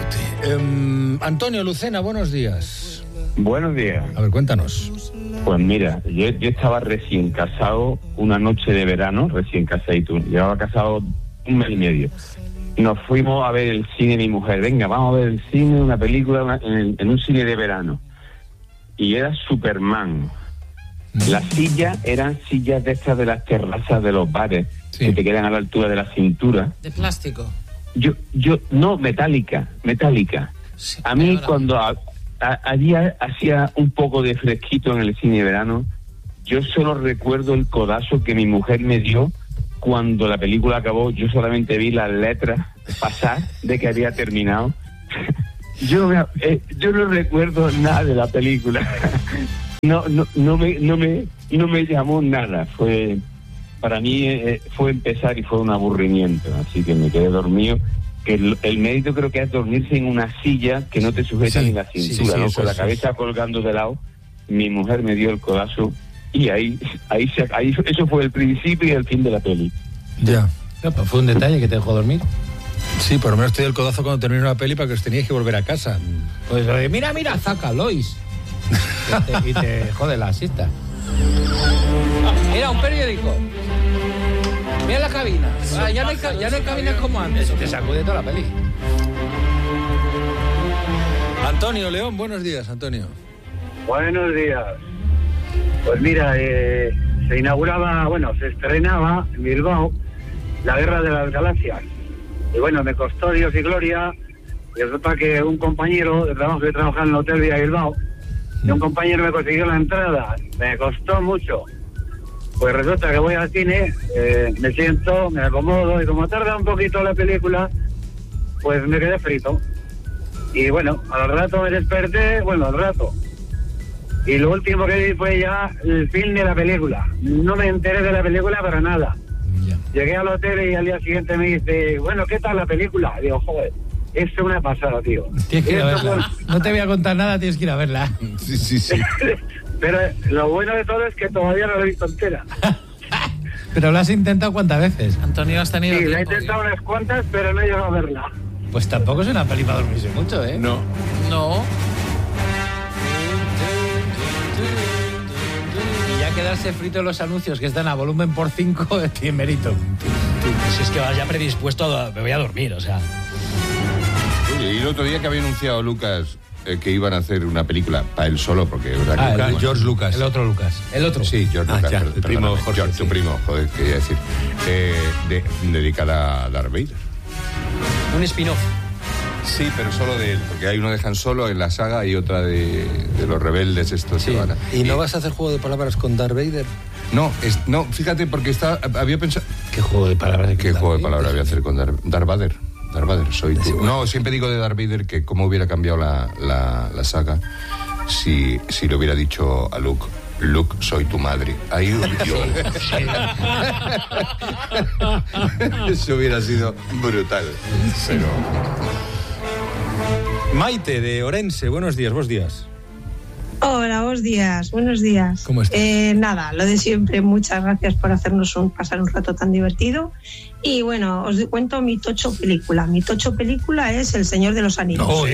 deporte. Antonio Lucena, buenos días. Buenos días. A ver, cuéntanos. Pues mira, yo estaba recién casado, una noche de verano, recién casadito, llevaba casado 1 mes y medio. Nos fuimos a ver el cine, mi mujer, venga, vamos a ver el cine, una película en un cine de verano. Y era Superman. Las sillas eran sillas de estas de las terrazas de los bares, sí, que te quedan a la altura de la cintura. ¿De plástico? No, metálica. Sí, a mí cuando allí hacía un poco de fresquito en el cine de verano, yo solo recuerdo el codazo que mi mujer me dio cuando la película acabó. Yo solamente vi las letras pasar de que había terminado. Yo no recuerdo nada de la película. No me llamó nada. Para mí fue empezar y fue un aburrimiento, así que me quedé dormido. Que el mérito creo que es dormirse en una silla que no te sujeta ni la cintura, ¿no? Con la cabeza colgando de lado. Mi mujer me dio el codazo y ahí eso fue el principio y el fin de la peli. Ya. No, pues fue un detalle que te dejó dormir. Sí, por lo menos te dio el codazo cuando terminó la peli para que os teníais que volver a casa. Pues mira, zaca, Lois. y te jode la siesta. Era un periódico. Mira la cabina. Ya no hay cabinas como antes. Te sacude toda la peli. Antonio León, buenos días, Antonio. Buenos días. Pues mira, se estrenaba en Bilbao La Guerra de las Galaxias. Y bueno, me costó Dios y gloria. Y resulta que un compañero de trabajo que trabaja en el Hotel Villa Bilbao, y un compañero me consiguió la entrada. Me costó mucho. Pues resulta que voy al cine, me siento, me acomodo, y como tarda un poquito la película, pues me quedé frito. Y bueno, al rato me desperté, y lo último que vi fue ya el fin de la película. No me enteré de la película para nada. Yeah. Llegué al hotel y al día siguiente me dice, bueno, ¿qué tal la película? Y digo, joder, es una pasada, tío. Tienes que ir a verla. No te voy a contar nada, tienes que ir a verla. Sí. Pero lo bueno de todo es que todavía no la he visto entera. ¿Pero lo has intentado cuántas veces? Antonio, has tenido tiempo. Sí, tiempo, la he intentado unas cuantas, pero no he llegado a verla. Pues tampoco es una peli para dormirse mucho, ¿eh? No. Y ya quedarse frito en los anuncios que están a volumen por 5 tiene mérito. Si es que vas ya predispuesto me voy a dormir, o sea. Oye, y el otro día que había anunciado Lucas que iban a hacer una película para él solo, porque es verdad que George Lucas. El otro Lucas. Sí, George Lucas. Ya, el primo Jorge. George, tu primo, joder, quería decir. Dedicada a Darth Vader. Un spin-off. Sí, pero solo de él, porque hay uno de Han Solo en la saga y otra de los rebeldes estos. Sí. ¿Y no vas a hacer juego de palabras con Darth Vader? No, fíjate, porque había pensado... ¿Qué juego de palabras? ¿Qué juego de palabras voy a hacer con Darth Vader? Darth Vader, soy tú. No, siempre digo de Darth Vader que cómo hubiera cambiado la saga si le hubiera dicho a Luke, soy tu madre. Ahí eso hubiera sido brutal. Pero... Maite, de Orense, buenos días. Hola, buenos días. ¿Cómo estás? Nada, lo de siempre, muchas gracias por hacernos pasar un rato tan divertido. Y bueno, os cuento mi tocho película. Mi tocho película es El Señor de los Anillos. No.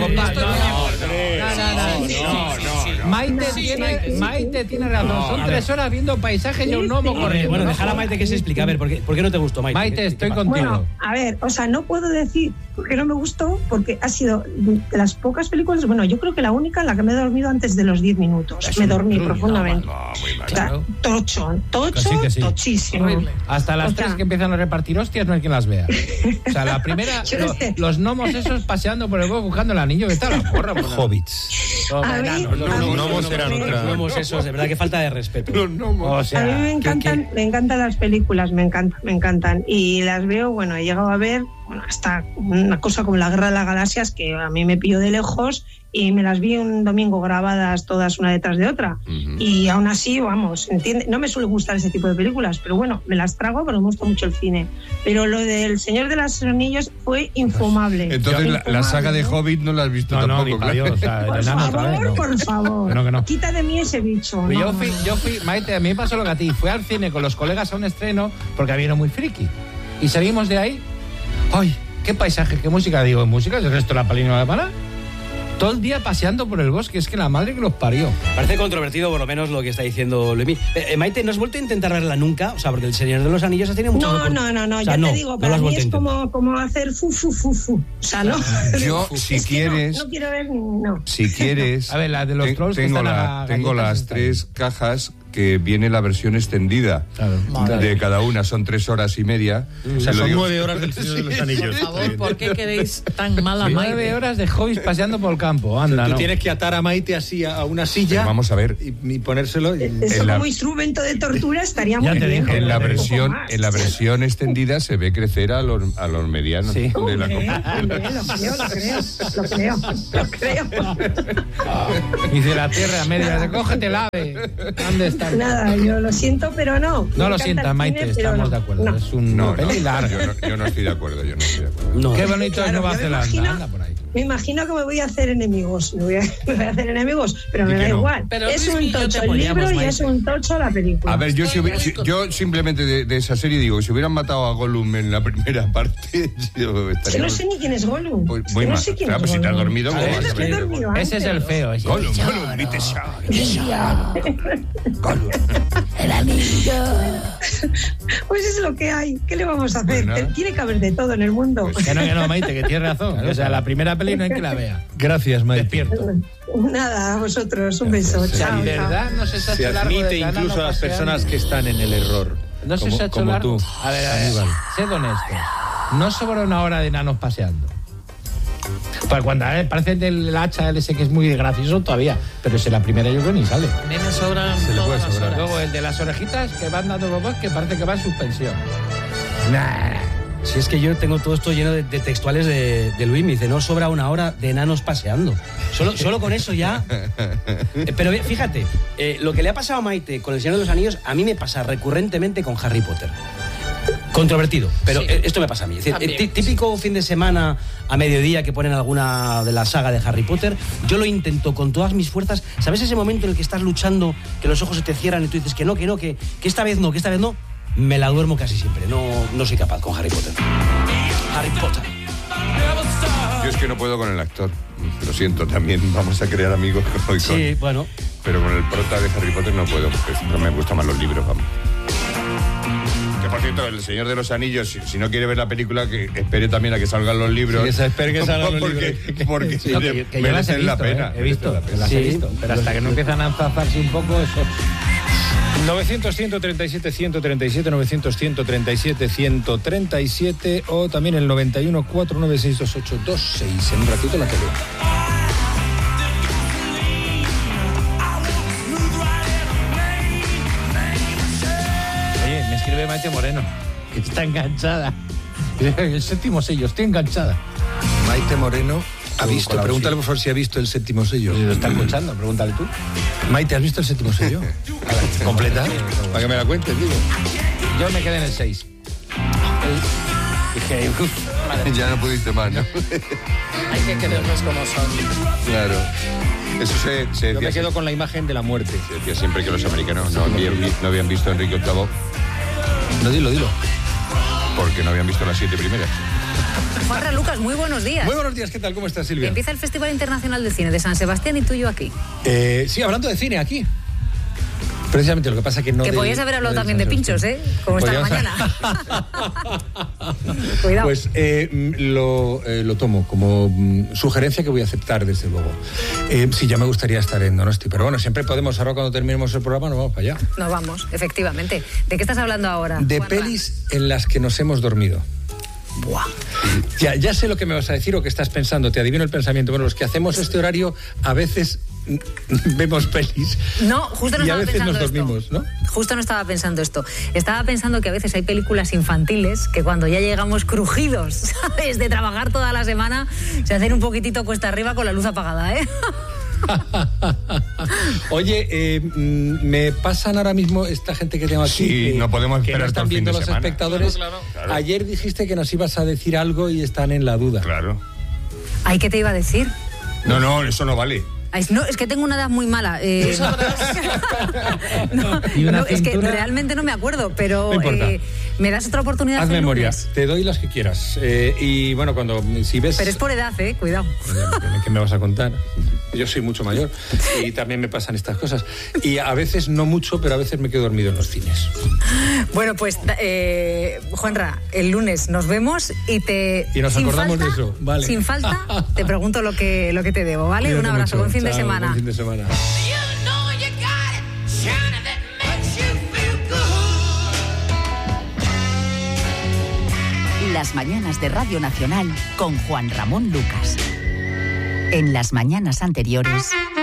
Maite tiene razón. Son 3 horas viendo paisajes y un gnomo corriendo. Bueno, dejar a Maite que se explique. A ver, ¿por qué no te gustó, Maite? Maite, estoy contigo. Bueno, a ver, no puedo decir por qué no me gustó, porque ha sido de las pocas películas, yo creo que la única en la que me he dormido antes de los 10 minutos. Me dormí profundamente. Muy mal. Claro. Tocho, sí. tochísimo. Hasta las 3 que empiezan a repartir hostias no hay quien las vea. O sea, la primera, los gnomos esos paseando por el bosque buscando el anillo, que está la porra. Hobbits. Los gnomos eran otra. Los gnomos esos, de verdad que falta de respeto. Los gnomos. O sea, a mí me encantan las películas, me encantan. Y las veo, he llegado a ver hasta una cosa como La Guerra de las Galaxias, que a mí me pilló de lejos, y me las vi un domingo grabadas todas una detrás de otra. Uh-huh. Y aún así, no me suele gustar ese tipo de películas, pero me las trago, pero me gusta mucho el cine. Pero lo del Señor de los Anillos fue infumable. Entonces la saga de Hobbit no la has visto tampoco, claro. Por favor. No. Quita de mí ese bicho. Yo fui, Maite, a mí me pasó lo que a ti. Fui al cine con los colegas a un estreno porque había uno muy friki. Y salimos de ahí. ¡Ay! ¿Qué paisaje, qué música? Digo, ¿música? ¿El resto de la palina no la para? Todo el día paseando por el bosque, es que la madre que los parió. Parece controvertido, por lo menos, lo que está diciendo Luis. Maite, ¿no has vuelto a intentar verla nunca? O sea, porque El Señor de los Anillos ha tenido mucho... No, o sea, ya te digo, para mí es como hacer fu. O sea, no. Yo, si quieres... No quiero ver, no. Si quieres... A ver, la de los trolls tengo que están tengo las 3 cajas que viene la versión extendida de cada una, son 3 horas y media. O sea, son 9 horas del Señor de los Anillos. Por favor, ¿por qué queréis tan mal a Maite? 9 horas de hobbies paseando por el campo, anda, Tú ¿no? tienes que atar a Maite así a una silla. Pero vamos a ver. Y ponérselo. Eso como instrumento de tortura estaría muy bien. En la versión extendida se ve crecer a los medianos. Sí. De la Lo creo. Dice la tierra media, cógete el ave. ¿Dónde está? Nada, yo lo siento, pero no. No lo sientas, Maite, estamos de acuerdo. No. Es un peli largo. Yo no estoy de acuerdo, No. Qué bonito es Nueva Zelanda, anda por ahí. Me imagino que me voy a hacer enemigos. Me voy a hacer enemigos, pero me da igual. Pero es Luis un y yo te tocho el apoyamos, libro y Maite. es un tocho la película. A ver, yo simplemente de esa serie digo, si hubieran matado a Gollum en la primera parte, yo estaría... Que no sé ni quién es Gollum. Muy Que no mal. sé quién Claro, es pues si te has Gollum. dormido, ¿cómo vas a Es que he ver? dormido Ese es el antes. feo. Ese. Gollum, grite El anillo. Pues es lo que hay. ¿Qué le vamos a hacer? Pues nada. Tiene que haber de todo en el mundo. Que no, Maite, que tienes razón. O sea, la primera peli no hay que la vea. Gracias, Maite. Despierto. Nada, a vosotros. Un beso. O sea, Chao. en verdad no se ha Se hecho largo admite de incluso a las paseando. personas que están en el error. No se como, ha hecho como largo. tú. A ver, Aníbal. sed honesto. No sobra una hora de enanos paseando. Pues cuando parece el hacha ese que es muy gracioso todavía, pero si la primera yo creo ni sale. A mí me sobran Se le puede todas las sobrar. horas. Luego el de las orejitas que van dando bobos que parece que va en suspensión. Nah. Si es que yo tengo todo esto lleno de textuales de Luis, me dice, no sobra una hora de enanos paseando. Solo con eso ya... Pero fíjate, lo que le ha pasado a Maite con El Señor de los Anillos, a mí me pasa recurrentemente con Harry Potter. Controvertido, pero Sí. esto me pasa a mí. Es decir, También. típico fin de semana a mediodía que ponen alguna de la saga de Harry Potter, yo lo intento con todas mis fuerzas. ¿Sabes ese momento en el que estás luchando, que los ojos se te cierran y tú dices que esta vez no, me la duermo casi siempre. No soy capaz con Harry Potter. Harry Potter. Yo es que no puedo con el actor. Lo siento, también vamos a crear amigos con... Sí, bueno. Pero con el prota de Harry Potter no puedo, porque siempre me gustan más los libros, vamos. Que por cierto, El Señor de los Anillos, si no quiere ver la película, que espere también a que salgan los libros. Sí, que se espere que salgan los porque, libros. Porque No, que yo las he merecen la visto, pena. he visto, merecen la que pena. las he Sí. visto, pero hasta que no empiezan a enzarzarse un poco eso. 900-137-137, 900-137-137 o también el 91-4962826. En un ratito la que veo. Oye, me escribe Maite Moreno, que está enganchada. El séptimo sello, estoy enganchada. Maite Moreno ha visto, con la pregúntale por favor si ha visto el séptimo sello. Si lo está escuchando, pregúntale tú. Maite, ¿has visto el séptimo sello? ¿Completa? Para que me la cuentes, digo. Yo me quedé en el 6. Dije, Ya no pudiste más, ¿no? Hay que quererlos como son. Claro. Eso se Yo decía, me quedo con la imagen de la muerte. se decía siempre que los americanos no habían visto a Enrique VIII No, dilo. porque no habían visto las 7 primeras. Juanra, Lucas, muy buenos días. Muy buenos días, ¿qué tal? ¿Cómo estás, Silvia? Empieza el Festival Internacional de Cine de San Sebastián y tú y yo aquí. Sí, hablando de cine aquí. Precisamente lo que pasa que no... Que de- podías haber hablado no también de San pinchos, Sebastián. ¿eh? Como esta Podíamos- mañana. Cuidado. Pues lo tomo como sugerencia que voy a aceptar, desde luego. Sí, ya me gustaría estar en Donosti, pero bueno, siempre podemos, ahora cuando terminemos el programa, nos vamos para allá. Nos vamos, efectivamente. ¿De qué estás hablando ahora? De Juanra? pelis en las que nos hemos dormido. Buah. Ya sé lo que me vas a decir o que estás pensando, te adivino el pensamiento. Bueno, los que hacemos este horario a veces vemos pelis No, justo no y a estaba veces pensando nos dormimos, esto. ¿no? Justo no estaba pensando esto. Estaba pensando que a veces hay películas infantiles que cuando ya llegamos crujidos, ¿sabes? De trabajar toda la semana, se hacen un poquitito cuesta arriba con la luz apagada, ¿eh? Oye, me pasan ahora mismo esta gente que tengo aquí. Sí, no podemos que esperar no todo están el fin viendo de los semana. espectadores. Claro. Ayer dijiste que nos ibas a decir algo y están en la duda. Claro. Ay, ¿qué te iba a decir? No, eso no vale. Ay, no, es que tengo una edad muy mala. Tú sabrás. Es que realmente no me acuerdo, pero No importa. me das otra oportunidad. Haz el memoria, lunes? te doy las que quieras. Y bueno, si ves... Pero es por edad, cuidado. ¿Qué me vas a contar? Yo soy mucho mayor y también me pasan estas cosas. Y a veces no mucho, pero a veces me quedo dormido en los cines. Bueno, pues, Juanra, el lunes nos vemos y nos sin acordamos falta, de eso, vale. Sin falta, te pregunto lo que te debo, ¿vale? Cuídate Un abrazo, mucho. buen fin de Chao, semana. Buen fin de semana. Las mañanas de Radio Nacional con Juan Ramón Lucas. En las mañanas anteriores...